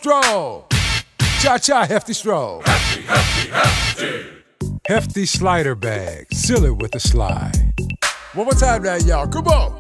stroll. Cha-cha, hefty stroll. Hefty, hefty, hefty. Hefty slider bag. Seal it with a slide. One more time now, y'all. Come on.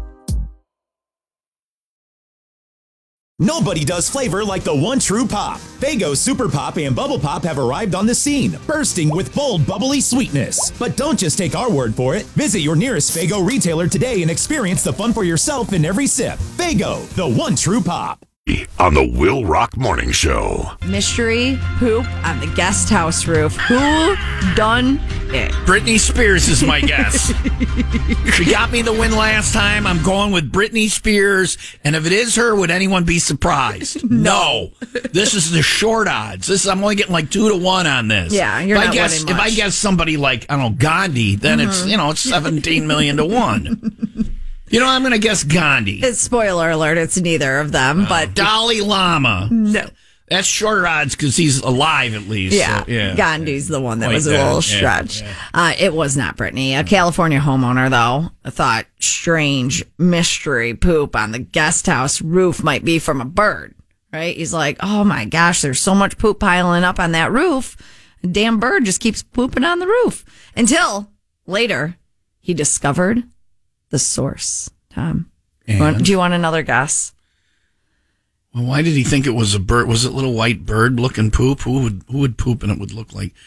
Nobody does flavor like the one true pop. Faygo Super Pop and Bubble Pop have arrived on the scene, bursting with bold, bubbly sweetness. But don't just take our word for it. Visit your nearest Faygo retailer today and experience the fun for yourself in every sip. Faygo, the one true pop. On the Will Rock Morning Show. Mystery poop on the guest house roof. Who done it? Britney Spears is my guess. She got me the win last time. I'm going with Britney Spears. And if it is her, would anyone be surprised? No. This is the short odds. I'm only getting like 2-1 on this. Yeah, you're not winning much. If I guess somebody like, I don't know, Gandhi, then it's 17 million to 1. You know, I'm going to guess Gandhi. It's spoiler alert. It's neither of them, but Dalai Lama. No. That's shorter odds because he's alive at least. Yeah, so, yeah. Gandhi's the one that Quite was a little stretch. Yeah. It was not Britney. A California homeowner, though, thought strange mystery poop on the guest house roof might be from a bird, right? He's like, oh my gosh, there's so much poop piling up on that roof. A damn bird just keeps pooping on the roof. Until later, he discovered the source. Tom, do you want another guess? Well, why did he think it was a bird? Was it little white bird looking poop? Who would poop and it would look like?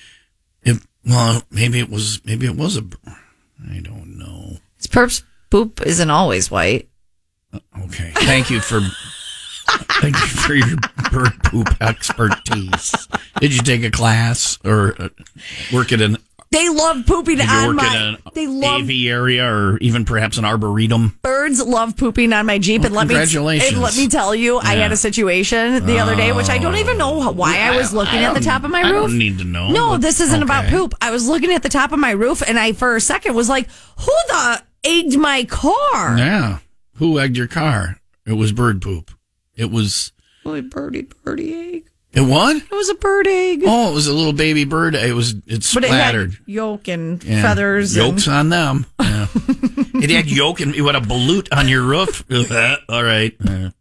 Maybe it was a bird. I don't know. His perp's poop isn't always white. Okay, thank you for your bird poop expertise. Did you take a class or work at an? They love pooping on my. They love AV area or even perhaps an arboretum. Birds love pooping on my Jeep, and let me tell you, I had a situation the other day, which I don't even know why I was looking at the top of my roof. I don't need to know. No, this isn't about poop. I was looking at the top of my roof, and I for a second was like, "Who the egged my car?" Yeah, who egged your car? It was bird poop. It was birdie egg. It what? It was a bird egg. Oh, it was a little baby bird. It splattered. It had yolk and feathers. Yolks on them. Yeah. It had yolk and you had a balut on your roof. All right.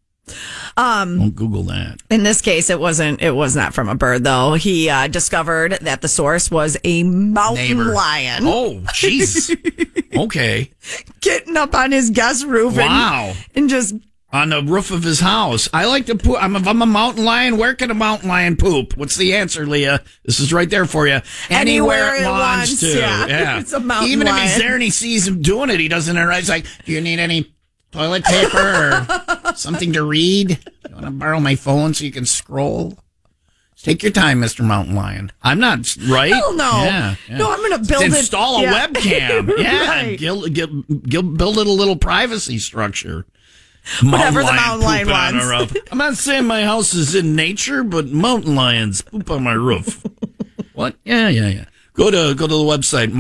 Don't Google that. In this case, it was not from a bird though. He discovered that the source was a mountain lion. Oh, jeez. Okay. Getting up on his guest roof. Wow. And just. On the roof of his house. I like to poop. If I'm a mountain lion, where can a mountain lion poop? What's the answer, Leah? This is right there for you. Anywhere it wants to. Yeah. It's a mountain Even lion. if he's there and he sees him doing it, he doesn't interact. He's like, do you need any toilet paper or something to read? You want to borrow my phone so you can scroll? Take your time, Mr. Mountain Lion. I'm not right. Hell no. Yeah. No, I'm going to build Install a webcam. Yeah. Right. Build it a little privacy structure. Whatever the mountain lion wants. I'm not saying my house is in nature, but mountain lions poop on my roof. What? Yeah. Go to the website,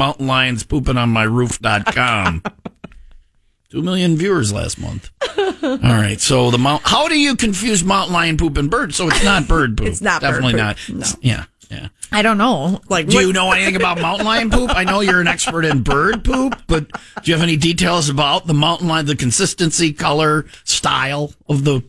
mountainlionspoopingonmyroof.com. 2 million viewers last month. All right, so how do you confuse mountain lion poop and bird? So it's not bird poop. It's not definitely bird poop. not. No. Yeah. I don't know. Do you know anything about mountain lion poop? I know you're an expert in bird poop, but do you have any details about the mountain lion, the consistency, color, style of the,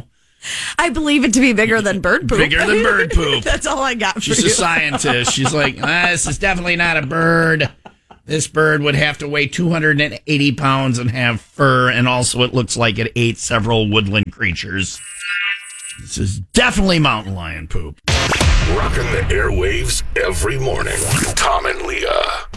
I believe it to be bigger than bird poop. Bigger than bird poop. That's all I got for you. She's a scientist. She's like, this is definitely not a bird. This bird would have to weigh 280 pounds and have fur, and also it looks like it ate several woodland creatures. This is definitely mountain lion poop. Rocking the airwaves every morning. Tom and Leah.